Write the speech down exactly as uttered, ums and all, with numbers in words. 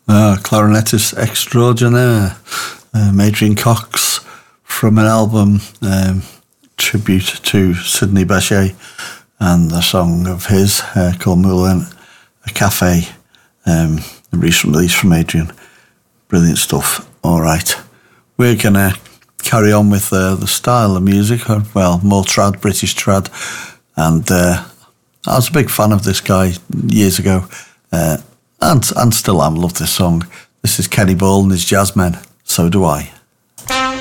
Ah, clarinetist extraordinaire, um, Adrian Cox, from an album um, tribute to Sidney Bechet, and a song of his uh, called Moulin a Cafe, um, a recent release from Adrian. Brilliant stuff. All right, we're gonna carry on with uh, the style of music, or, well, more trad, British trad, and uh, I was a big fan of this guy years ago, uh, and and still am. Love this song. This is Kenny Ball and his Jazzmen. So do I.